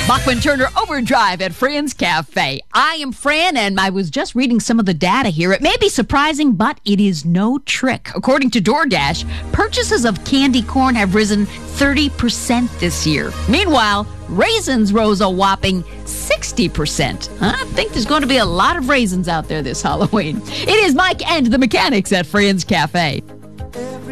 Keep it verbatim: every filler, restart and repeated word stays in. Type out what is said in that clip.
Bachman Turner Overdrive at Fran's Cafe. I am Fran, and I was just reading some of the data here. It may be surprising, but it is no trick. According to DoorDash, purchases of candy corn have risen thirty percent this year. Meanwhile, raisins rose a whopping sixty percent. I think there's going to be a lot of raisins out there this Halloween. It is Mike and the Mechanics at Fran's Cafe.